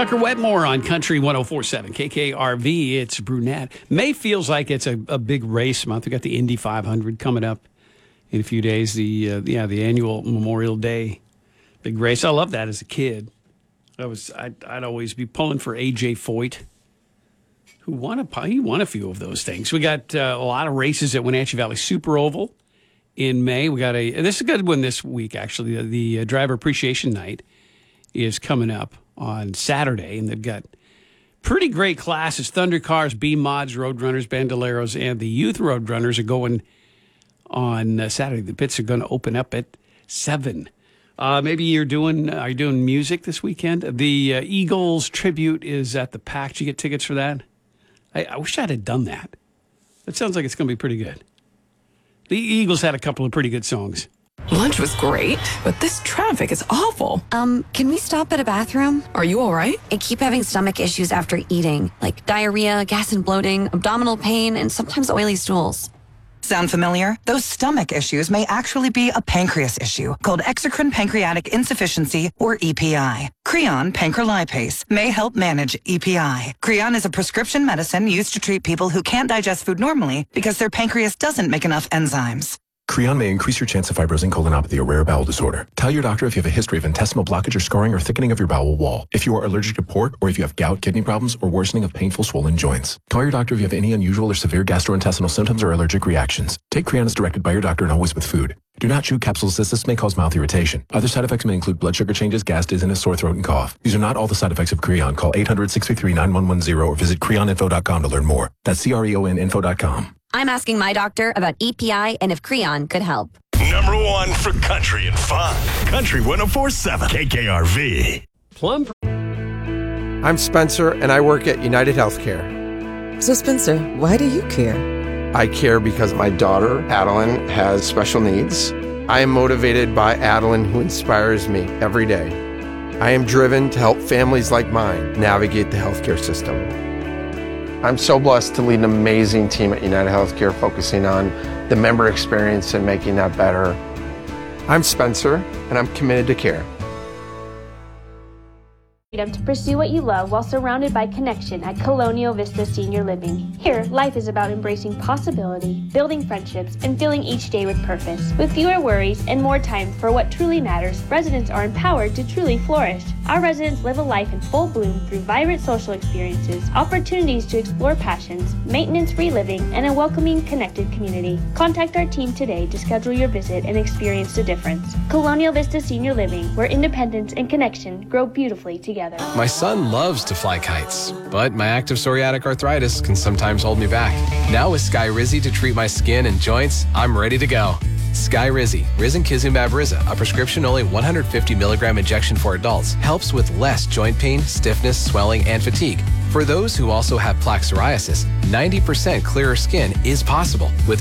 Tucker Wetmore on Country 104.7 KKRV. It's Brunette. May feels like it's a big race month. We got the Indy 500 coming up in a few days. The annual Memorial Day big race. I love that as a kid. I'd always be pulling for AJ Foyt, who won a few of those things. We got a lot of races at Wenatchee Valley Super Oval in May. We got this is a good one this week actually. The Driver Appreciation Night is coming up on Saturday, and they've got pretty great classes. Thunder Cars, B-Mods, Roadrunners, Bandoleros, and the Youth Roadrunners are going on Saturday. The pits are going to open up at 7. Maybe are you doing music this weekend? The Eagles tribute is at the PAC. Did you get tickets for that? I wish I'd have done that. It sounds like it's going to be pretty good. The Eagles had a couple of pretty good songs. Lunch was great, but this traffic is awful. Can we stop at a bathroom? Are you all right? I keep having stomach issues after eating, like diarrhea, gas and bloating, abdominal pain, and sometimes oily stools. Sound familiar? Those stomach issues may actually be a pancreas issue called exocrine pancreatic insufficiency, or EPI. Creon pancrelipase may help manage EPI. Creon is a prescription medicine used to treat people who can't digest food normally because their pancreas doesn't make enough enzymes. Creon may increase your chance of fibrosing colonopathy, a rare bowel disorder. Tell your doctor if you have a history of intestinal blockage or scarring or thickening of your bowel wall, if you are allergic to pork, or if you have gout, kidney problems, or worsening of painful swollen joints. Call your doctor if you have any unusual or severe gastrointestinal symptoms or allergic reactions. Take Creon as directed by your doctor and always with food. Do not chew capsules as this may cause mouth irritation. Other side effects may include blood sugar changes, gas, dizziness, sore throat, and cough. These are not all the side effects of Creon. Call 800-633-9110 or visit creoninfo.com to learn more. That's CREONinfo.com. I'm asking my doctor about EPI and if Creon could help. Number one for country and fun. Country 104.7 KKRV. I'm Spencer, and I work at United Healthcare. So, Spencer, why do you care? I care because my daughter, Adeline, has special needs. I am motivated by Adeline, who inspires me every day. I am driven to help families like mine navigate the healthcare system. I'm so blessed to lead an amazing team at United Healthcare focusing on the member experience and making that better. I'm Spencer, and I'm committed to care. Freedom to pursue what you love while surrounded by connection at Colonial Vista Senior Living. Here, life is about embracing possibility, building friendships, and filling each day with purpose. With fewer worries and more time for what truly matters, residents are empowered to truly flourish. Our residents live a life in full bloom through vibrant social experiences, opportunities to explore passions, maintenance-free living, and a welcoming, connected community. Contact our team today to schedule your visit and experience the difference. Colonial Vista Senior Living, where independence and connection grow beautifully together. My son loves to fly kites, but my active psoriatic arthritis can sometimes hold me back. Now with Skyrizi to treat my skin and joints, I'm ready to go. Skyrizi, Risankizumab Riza, a prescription-only 150 milligram injection for adults, helps with less joint pain, stiffness, swelling, and fatigue. For those who also have plaque psoriasis, 90% clearer skin is possible with